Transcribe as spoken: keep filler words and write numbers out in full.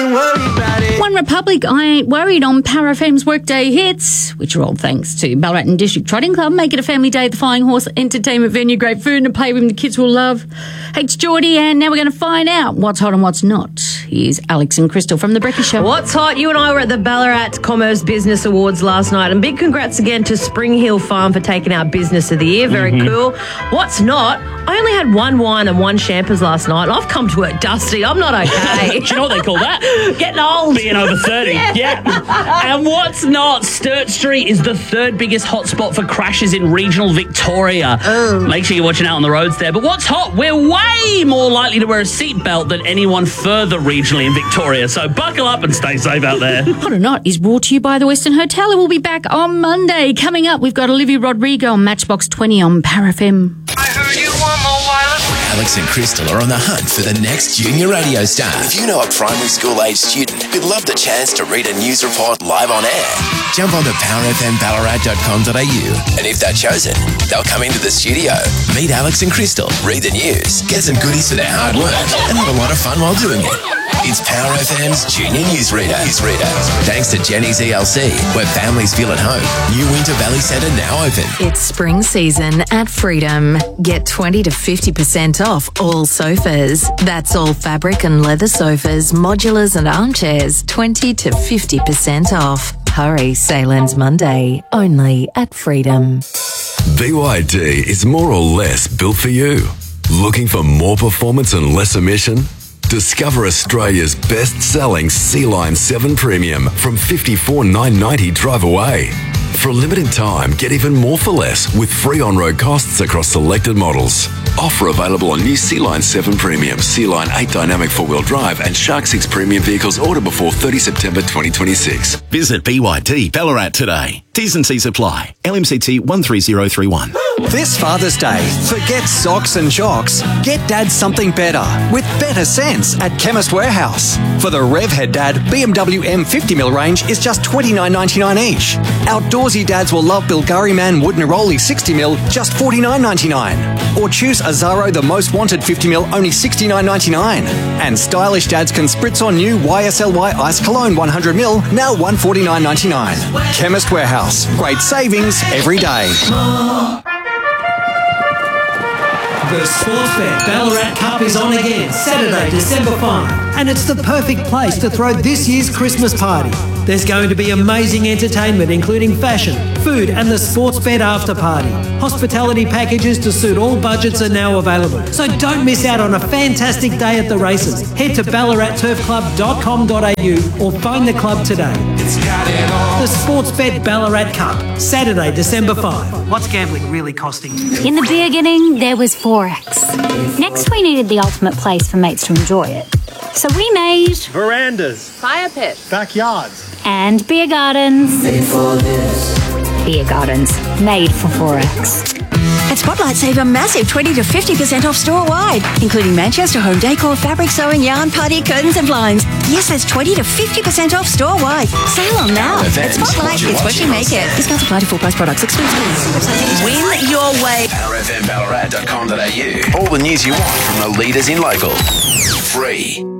don't worry about it. One Republic, I ain't worried on Power F M's Workday Hits, which are all thanks to Ballarat and District Trotting Club. Make it a family day at the Flying Horse Entertainment Venue. Great food and a playroom the kids will love. Hey, it's Geordie, and now we're going to find out what's hot and what's not. Here's Alex and Crystal from The Breakfast Show. What's hot? You and I were at the Ballarat Commerce Business Awards last night, and big congrats again to Spring Hill Farm for taking out Business of the Year. Very mm-hmm. cool. What's not? I only had one wine and one champers last night, and I've come to work dusty. I'm not okay. Do you know what they call that? Getting old. Being over thirty. yeah. yeah. And what's not? Sturt Street is the third biggest hotspot for crashes in regional Victoria. Oh. Make sure you're watching out on the roads there. But what's hot? We're way more likely to wear a seatbelt than anyone further regionally in Victoria. So buckle up and stay safe out there. Hot or Not is brought to you by the Western Hotel, and we'll be back on Monday. Coming up, we've got Olivia Rodrigo on Matchbox twenty on Power F M. I heard you want more wireless. Alex and Crystal are on the hunt for the next junior radio star. If you know a primary school age student who'd love the chance to read a news report live on air, jump on to power f m ballarat dot com dot a u, and if they're chosen, they'll come into the studio, meet Alex and Crystal, read the news, get some goodies for their hard work, and have a lot of fun while doing it. It's Power F M's Junior Newsreader. Newsreader. Thanks to Jenny's E L C, where families feel at home. New Winter Valley Centre now open. It's spring season at Freedom. Get twenty to fifty percent off all sofas. That's all fabric and leather sofas, modulars and armchairs, twenty to fifty percent off. Hurry, sale ends Monday, only at Freedom. B Y D is more or less built for you. Looking for more performance and less emission? Discover Australia's best-selling Sea-Line seven Premium from fifty-four thousand nine hundred ninety dollars drive away. For a limited time, get even more for less with free on-road costs across selected models. Offer available on new Sea-Line seven Premium, Sea-Line eight Dynamic four-wheel drive and Shark six Premium vehicles ordered before thirtieth September twenty twenty-six. Visit B Y D Ballarat today. T's and C's apply. L M C T one three zero three one. This Father's Day, forget socks and jocks. Get Dad something better with better sense at Chemist Warehouse. For the Rev Head Dad, B M W M fifty mil range is just twenty-nine ninety-nine each. Outdoorsy dads will love Bulgari Man Wood Neroli sixty mil, just forty-nine ninety-nine. Or choose Azaro The Most Wanted fifty mil, only sixty-nine ninety-nine. And stylish dads can spritz on new Y S L Y Ice Cologne one hundred mil, now one forty-nine ninety-nine. Chemist Warehouse, great savings every day. The Sportsbet Ballarat Cup is on again, Saturday, December fifth, and it's the perfect place to throw this year's Christmas party. There's going to be amazing entertainment, including fashion, food, and the Sportsbet after party. Hospitality packages to suit all budgets are now available, so don't miss out on a fantastic day at the races. Head to ballarat turf club dot com dot a u or phone the club today. The Sportsbet Ballarat Cup, Saturday, December fifth. What's gambling really costing you? In the beginning, there was Forex. Next, we needed the ultimate place for mates to enjoy it. So we made verandas, fire pits, backyards, and beer gardens. Made for this. Beer gardens, made for Forex. At Spotlight, save a massive twenty to fifty percent off store-wide, including Manchester home decor, fabric sewing, yarn, party, curtains and blinds. Yes, that's twenty to fifty percent off store-wide. Sale on now. At Spotlight, it's what you make it. Discounts apply to full price products. Excludes fees. Win your way. power f m ballarat dot com dot a u. All the news you want from the leaders in local. Free.